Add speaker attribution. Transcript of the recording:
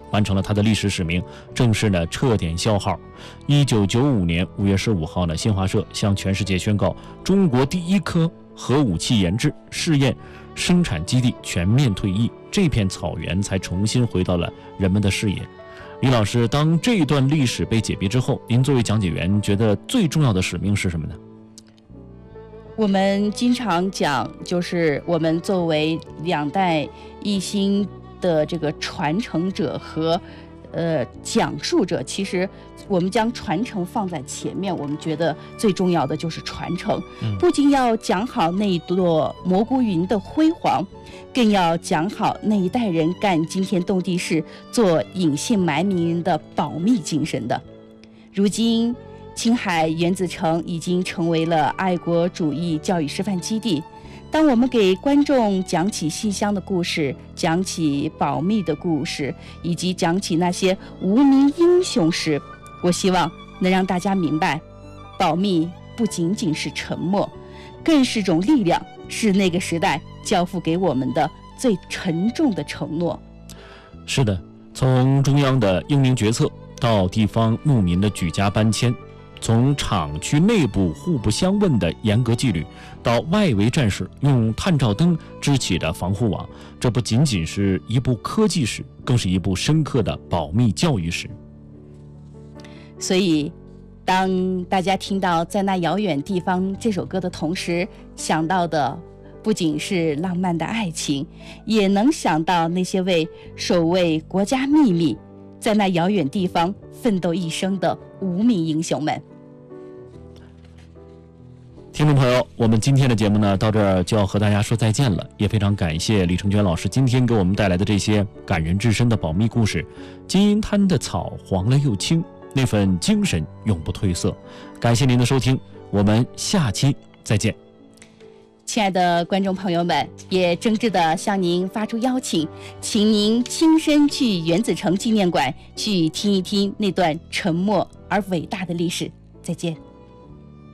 Speaker 1: 完成了它的历史使命，正式呢撤点消耗。1995年5月15号呢，新华社向全世界宣告，中国第一颗核武器研制试验生产基地全面退役，这片草原才重新回到了人们的视野。李老师，当这一段历史被解闭之后，您作为讲解员，觉得最重要的使命是什么呢？
Speaker 2: 我们经常讲，就是我们作为两代一心的这个传承者和讲述者，其实我们将传承放在前面，我们觉得最重要的就是传承。不仅要讲好那一朵蘑菇云的辉煌，更要讲好那一代人干惊天动地事、做隐姓埋名人的保密精神的。如今青海原子城已经成为了爱国主义教育示范基地。当我们给观众讲起信箱的故事，讲起保密的故事，以及讲起那些无名英雄时，我希望能让大家明白，保密不仅仅是沉默，更是种力量，是那个时代交付给我们的最沉重的承诺。
Speaker 1: 是的，从中央的英明决策到地方牧民的举家搬迁，从厂区内部互不相问的严格纪律，到外围战士用探照灯支起的防护网，这不仅仅是一部科技史，更是一部深刻的保密教育史。
Speaker 2: 所以当大家听到《在那遥远地方》这首歌的同时，想到的不仅是浪漫的爱情，也能想到那些为守卫国家秘密在那遥远地方奋斗一生的无名英雄们。
Speaker 1: 听众朋友，我们今天的节目呢，到这儿就要和大家说再见了，也非常感谢李成娟老师今天给我们带来的这些感人至深的保密故事。金银滩的草黄了又青，那份精神永不褪色。感谢您的收听，我们下期再见。
Speaker 2: 亲爱的观众朋友们，也诚挚地向您发出邀请，请您亲身去原子城纪念馆去听一听那段沉默而伟大的历史。再见。